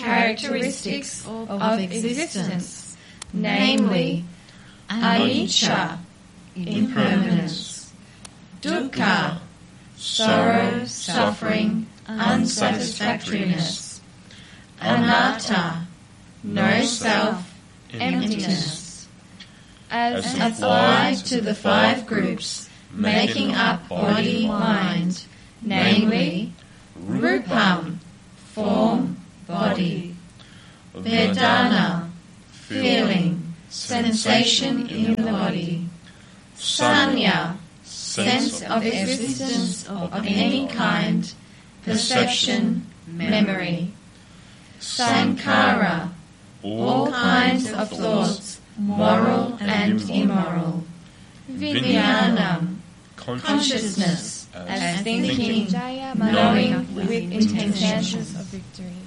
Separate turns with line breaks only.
characteristics of existence, namely anicca, impermanence, dukkha, sorrow, suffering, unsatisfactoriness, anatta, no self, emptiness, as applied to the 5 groups making up body-mind, namely rupam, form, body, vedana, feeling, sensation in the body, sanya, sense of existence of any kind, perception, memory, sankhara, all kinds of thoughts, moral and immoral, vijnanam, consciousness, as thinking, knowing with intentions of victory,